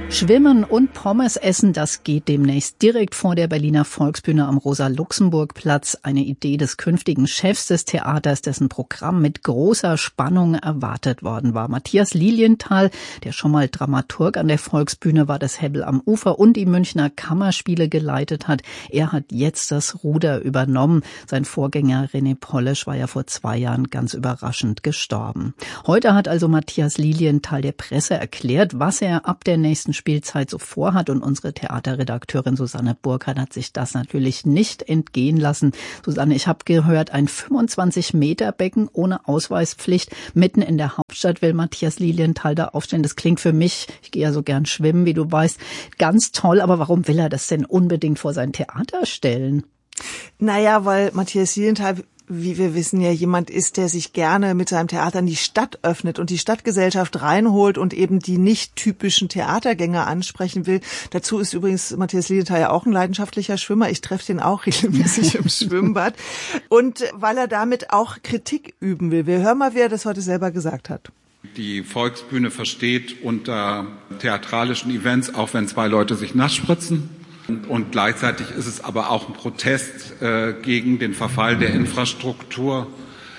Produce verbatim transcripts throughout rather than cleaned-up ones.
Schwimmen und Pommes essen, das geht demnächst direkt vor der Berliner Volksbühne am Rosa-Luxemburg-Platz. Eine Idee des künftigen Chefs des Theaters, dessen Programm mit großer Spannung erwartet worden war. Matthias Lilienthal, der schon mal Dramaturg an der Volksbühne war, das Hebbel am Ufer und die Münchner Kammerspiele geleitet hat. Er hat jetzt das Ruder übernommen. Sein Vorgänger René Polish war ja vor zwei Jahren ganz überraschend gestorben. Heute hat also Matthias Lilienthal der Presse erklärt, was er ab der nächsten Spielzeit so vorhat, und unsere Theaterredakteurin Susanne Burkhardt hat sich das natürlich nicht entgehen lassen. Susanne, ich habe gehört, ein fünfundzwanzig Meter Becken ohne Ausweispflicht mitten in der Hauptstadt will Matthias Lilienthal da aufstellen. Das klingt für mich, ich gehe ja so gern schwimmen, wie du weißt, ganz toll, aber warum will er das denn unbedingt vor sein Theater stellen? Naja, weil Matthias Lilienthal, wie wir wissen, ja jemand ist, der sich gerne mit seinem Theater in die Stadt öffnet und die Stadtgesellschaft reinholt und eben die nicht typischen Theatergänger ansprechen will. Dazu ist übrigens Matthias Lilienthal ja auch ein leidenschaftlicher Schwimmer. Ich treffe den auch regelmäßig im Schwimmbad. Und weil er damit auch Kritik üben will. Wir hören mal, wie er das heute selber gesagt hat. Die Volksbühne versteht unter theatralischen Events, auch wenn zwei Leute sich nass spritzen. Und gleichzeitig ist es aber auch ein Protest äh, gegen den Verfall der Infrastruktur,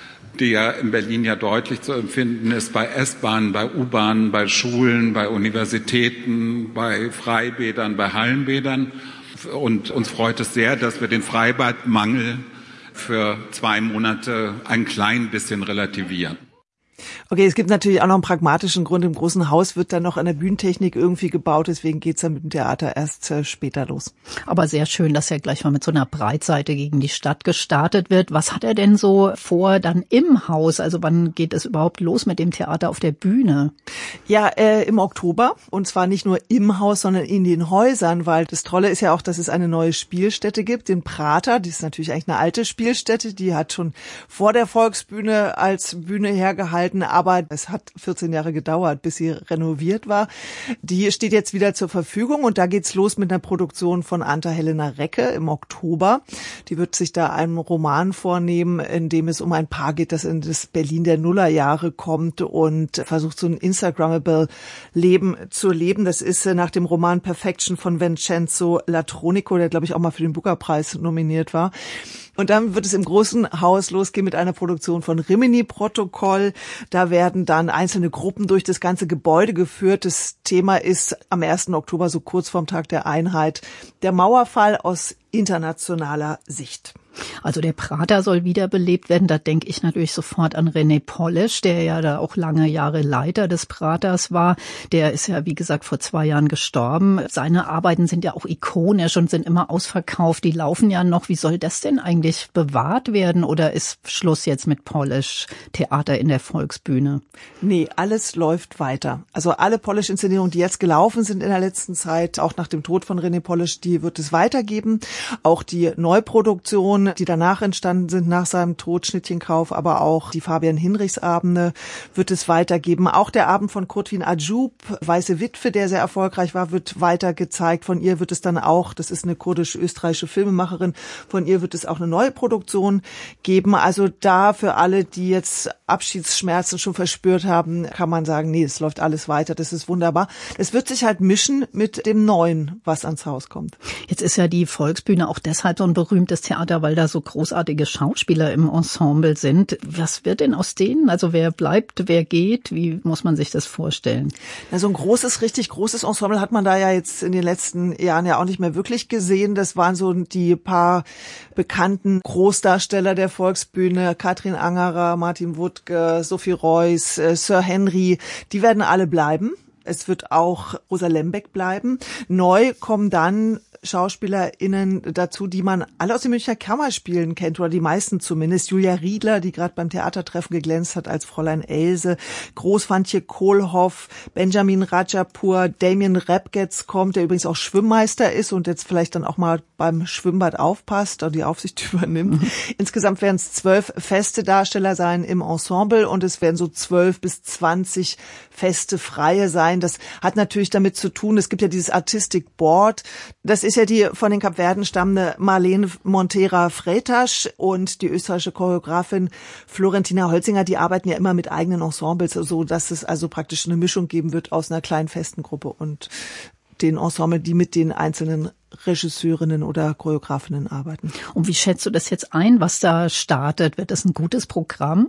der in Berlin ja deutlich zu empfinden ist, bei S-Bahnen, bei U-Bahnen, bei Schulen, bei Universitäten, bei Freibädern, bei Hallenbädern. Und uns freut es sehr, dass wir den Freibadmangel für zwei Monate ein klein bisschen relativieren. Okay, es gibt natürlich auch noch einen pragmatischen Grund. Im großen Haus wird dann noch an der Bühnentechnik irgendwie gebaut. Deswegen geht's dann mit dem Theater erst äh, später los. Aber sehr schön, dass er gleich mal mit so einer Breitseite gegen die Stadt gestartet wird. Was hat er denn so vor dann im Haus? Also wann geht es überhaupt los mit dem Theater auf der Bühne? Ja, äh, im Oktober. Und zwar nicht nur im Haus, sondern in den Häusern. Weil das Tolle ist ja auch, dass es eine neue Spielstätte gibt, den Prater. Die ist natürlich eigentlich eine alte Spielstätte. Die hat schon vor der Volksbühne als Bühne hergehalten. Aber es hat vierzehn Jahre gedauert, bis sie renoviert war. Die steht jetzt wieder zur Verfügung und da geht's los mit einer Produktion von Anta-Helena Recke im Oktober. Die wird sich da einen Roman vornehmen, in dem es um ein Paar geht, das in das Berlin der Nullerjahre kommt und versucht, so ein Instagrammable Leben zu leben. Das ist nach dem Roman Perfection von Vincenzo Latronico, der, glaube ich, auch mal für den Booker-Preis nominiert war. Und dann wird es im großen Haus losgehen mit einer Produktion von Rimini-Protokoll. Da werden dann einzelne Gruppen durch das ganze Gebäude geführt. Das Thema ist am ersten Oktober, so kurz vorm Tag der Einheit, der Mauerfall aus internationaler Sicht. Also der Prater soll wiederbelebt werden. Da denke ich natürlich sofort an René Polish, der ja da auch lange Jahre Leiter des Praters war. Der ist ja, wie gesagt, vor zwei Jahren gestorben. Seine Arbeiten sind ja auch ikonisch und sind immer ausverkauft. Die laufen ja noch. Wie soll das denn eigentlich bewahrt werden? Oder ist Schluss jetzt mit Polish Theater in der Volksbühne? Nee, alles läuft weiter. Also alle Polish-Inszenierungen, die jetzt gelaufen sind in der letzten Zeit, auch nach dem Tod von René Polish, die wird es weitergeben. Auch die Neuproduktion, die danach entstanden sind, nach seinem Tod, Schnittchenkauf, aber auch die Fabian-Hinrichs-Abende wird es weitergeben. Auch der Abend von Kurtwin Ajub, Weiße Witwe, der sehr erfolgreich war, wird weiter gezeigt. Von ihr wird es dann auch, das ist eine kurdisch-österreichische Filmemacherin, von ihr wird es auch eine neue Produktion geben. Also da für alle, die jetzt Abschiedsschmerzen schon verspürt haben, kann man sagen, nee, es läuft alles weiter, das ist wunderbar. Es wird sich halt mischen mit dem Neuen, was ans Haus kommt. Jetzt ist ja die Volksbühne auch deshalb so ein berühmtes Theater, weil da so großartige Schauspieler im Ensemble sind. Was wird denn aus denen? Also wer bleibt, wer geht? Wie muss man sich das vorstellen? Na, so ein großes, richtig großes Ensemble hat man da ja jetzt in den letzten Jahren ja auch nicht mehr wirklich gesehen. Das waren so die paar bekannten Großdarsteller der Volksbühne. Katrin Angerer, Martin Wuttke, Sophie Reuss, äh, Sir Henry. Die werden alle bleiben. Es wird auch Rosa Lembeck bleiben. Neu kommen dann SchauspielerInnen dazu, die man alle aus den Münchner Kammerspielen kennt, oder die meisten zumindest. Julia Riedler, die gerade beim Theatertreffen geglänzt hat als Fräulein Else, Großfantje Kohlhoff, Benjamin Rajapur, Damien Repgetz kommt, der übrigens auch Schwimmmeister ist und jetzt vielleicht dann auch mal beim Schwimmbad aufpasst oder die Aufsicht übernimmt. Mhm. Insgesamt werden es zwölf feste Darsteller sein im Ensemble und es werden so zwölf bis zwanzig feste Freie sein. Das hat natürlich damit zu tun, es gibt ja dieses Artistic Board, das ist ja die von den Kapverden stammende Marlene Montera-Fretasch und die österreichische Choreografin Florentina Holzinger, die arbeiten ja immer mit eigenen Ensembles, so dass es also praktisch eine Mischung geben wird aus einer kleinen festen Gruppe und den Ensemble, die mit den einzelnen Regisseurinnen oder Choreografinnen arbeiten. Und wie schätzt du das jetzt ein, was da startet? Wird das ein gutes Programm?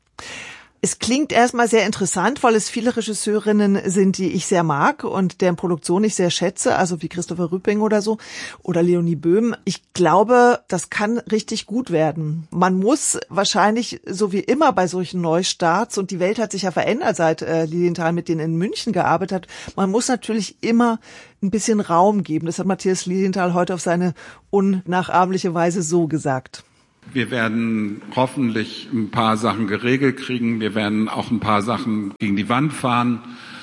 Es klingt erstmal sehr interessant, weil es viele Regisseurinnen sind, die ich sehr mag und deren Produktion ich sehr schätze, also wie Christopher Rüpping oder so oder Leonie Böhm. Ich glaube, das kann richtig gut werden. Man muss wahrscheinlich, so wie immer bei solchen Neustarts, und die Welt hat sich ja verändert, seit äh, Lilienthal mit denen in München gearbeitet hat, man muss natürlich immer ein bisschen Raum geben. Das hat Matthias Lilienthal heute auf seine unnachahmliche Weise so gesagt. Wir werden hoffentlich ein paar Sachen geregelt kriegen. Wir werden auch ein paar Sachen gegen die Wand fahren.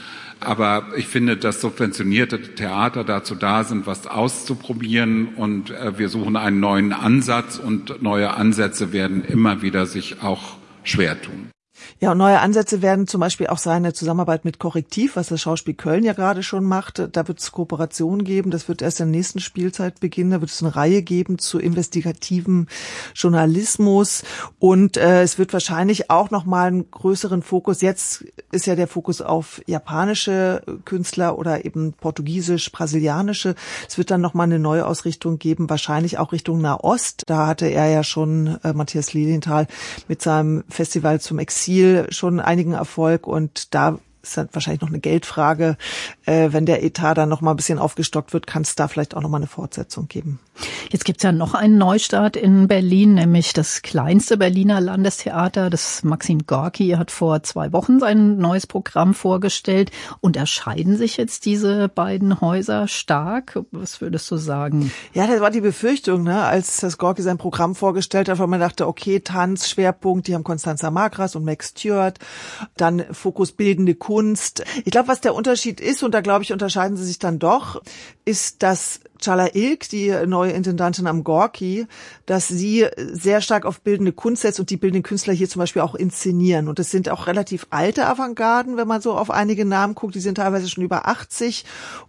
Aber ich finde, dass subventionierte Theater dazu da sind, was auszuprobieren. Und wir suchen einen neuen Ansatz. Und neue Ansätze werden immer wieder sich auch schwer tun. Ja, und neue Ansätze werden zum Beispiel auch seine Zusammenarbeit mit Korrektiv, was das Schauspiel Köln ja gerade schon macht. Da wird es Kooperationen geben. Das wird erst in der nächsten Spielzeit beginnen. Da wird es eine Reihe geben zu investigativem Journalismus. Und äh, es wird wahrscheinlich auch nochmal einen größeren Fokus. Jetzt ist ja der Fokus auf japanische Künstler oder eben portugiesisch, brasilianische. Es wird dann nochmal eine neue Ausrichtung geben, wahrscheinlich auch Richtung Nahost. Da hatte er ja schon, äh, Matthias Lilienthal, mit seinem Festival zum Exil schon einigen Erfolg, und da ist dann wahrscheinlich noch eine Geldfrage. Äh, wenn der Etat dann noch mal ein bisschen aufgestockt wird, kann es da vielleicht auch noch mal eine Fortsetzung geben. Jetzt gibt's ja noch einen Neustart in Berlin, nämlich das kleinste Berliner Landestheater. Das Maxim Gorki hat vor zwei Wochen sein neues Programm vorgestellt. Unterscheiden sich jetzt diese beiden Häuser stark? Was würdest du sagen? Ja, das war die Befürchtung, ne, als das Gorki sein Programm vorgestellt hat, weil man dachte, okay, Tanz, Schwerpunkt, die haben Constanza Magras und Max Stewart, dann Fokus bildende Kunst. Ich glaube, was der Unterschied ist, und da glaube ich, unterscheiden sie sich dann doch, ist, dass Chala Ilk, die neue Intendantin am Gorki, dass sie sehr stark auf bildende Kunst setzt und die bildenden Künstler hier zum Beispiel auch inszenieren. Und das sind auch relativ alte Avantgarden, wenn man so auf einige Namen guckt. Die sind teilweise schon über achtzig.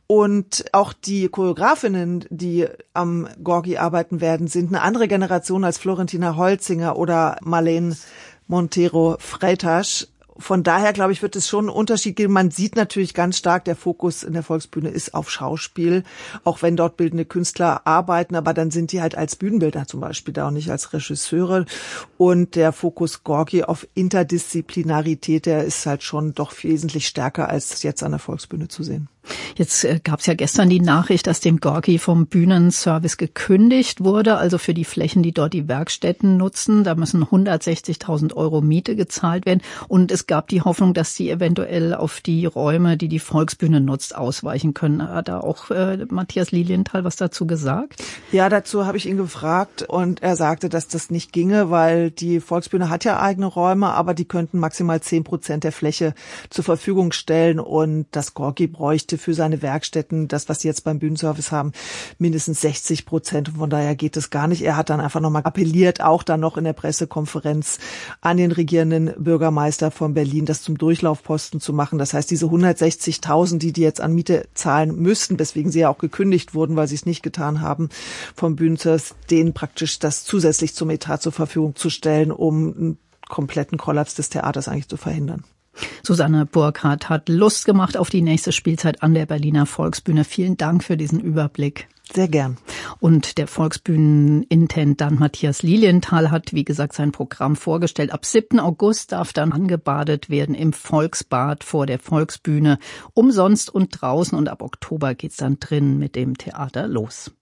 Und auch die Choreografinnen, die am Gorki arbeiten werden, sind eine andere Generation als Florentina Holzinger oder Marlene Montero Freitas. Von daher, glaube ich, wird es schon einen Unterschied geben. Man sieht natürlich ganz stark, der Fokus in der Volksbühne ist auf Schauspiel, auch wenn dort bildende Künstler arbeiten, aber dann sind die halt als Bühnenbildner zum Beispiel da und nicht als Regisseure. Und der Fokus Gorki auf Interdisziplinarität, der ist halt schon doch wesentlich stärker als jetzt an der Volksbühne zu sehen. Jetzt äh, gab es ja gestern die Nachricht, dass dem Gorki vom Bühnenservice gekündigt wurde, also für die Flächen, die dort die Werkstätten nutzen. Da müssen hundertsechzigtausend Euro Miete gezahlt werden. Und es gab die Hoffnung, dass die eventuell auf die Räume, die die Volksbühne nutzt, ausweichen können. Hat da auch äh, Matthias Lilienthal was dazu gesagt? Ja, dazu habe ich ihn gefragt und er sagte, dass das nicht ginge, weil die Volksbühne hat ja eigene Räume, aber die könnten maximal zehn Prozent der Fläche zur Verfügung stellen und das Gorki bräuchte für seine Werkstätten, das, was sie jetzt beim Bühnenservice haben, mindestens sechzig Prozent. Und von daher geht es gar nicht. Er hat dann einfach nochmal appelliert, auch dann noch in der Pressekonferenz an den regierenden Bürgermeister von Berlin, das zum Durchlaufposten zu machen. Das heißt, diese hundertsechzigtausend, die die jetzt an Miete zahlen müssten, weswegen sie ja auch gekündigt wurden, weil sie es nicht getan haben, vom Bühnenservice, denen praktisch das zusätzlich zum Etat zur Verfügung zu stellen, um einen kompletten Kollaps des Theaters eigentlich zu verhindern. Susanne Burkhardt hat Lust gemacht auf die nächste Spielzeit an der Berliner Volksbühne. Vielen Dank für diesen Überblick. Sehr gern. Und der Volksbühnenintendant Matthias Lilienthal hat, wie gesagt, sein Programm vorgestellt. Ab siebten August darf dann angebadet werden im Volksbad vor der Volksbühne. Umsonst und draußen. Und ab Oktober geht's dann drin mit dem Theater los.